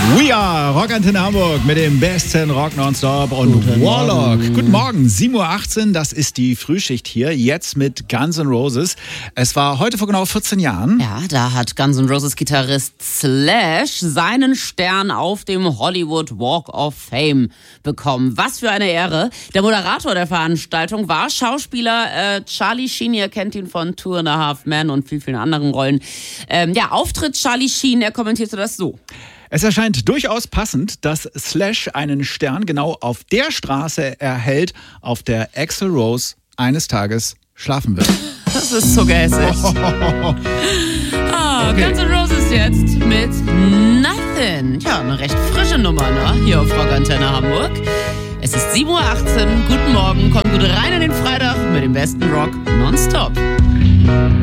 We are Rockantenne Hamburg mit dem besten Rock nonstop und Warlock. Guten Morgen, 7.18 Uhr, das ist die Frühschicht hier, jetzt mit Guns N' Roses. Es war heute vor genau 14 Jahren. Ja, da hat Guns N' Roses Gitarrist Slash seinen Stern auf dem Hollywood Walk of Fame bekommen. Was für eine Ehre. Der Moderator der Veranstaltung war Schauspieler Charlie Sheen. Ihr kennt ihn von Two and a Half Men und vielen anderen Rollen. Auftritt Charlie Sheen, er kommentierte das so. Es erscheint durchaus passend, dass Slash einen Stern genau auf der Straße erhält, auf der Axl Rose eines Tages schlafen wird. Das ist so gehässig. Okay. Guns N' Roses jetzt mit Nothing. Ja, eine recht frische Nummer, ne? Hier auf Rockantenne Hamburg. Es ist 7.18 Uhr. Guten Morgen, kommt gut rein in den Freitag mit dem besten Rock nonstop.